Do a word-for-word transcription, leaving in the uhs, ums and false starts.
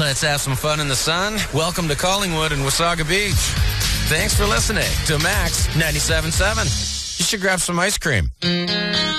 Let's have some fun in the sun. Welcome to Collingwood and Wasaga Beach. Thanks for listening to Max ninety-seven point seven. You should grab some ice cream.